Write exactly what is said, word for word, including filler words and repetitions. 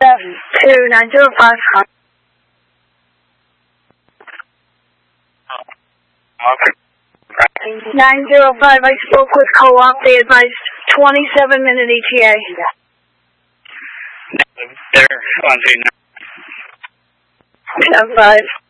seven two nine zero five. nine zero five, I spoke with co-op. They advised twenty-seven minute E T A. There, one two nine. seven five.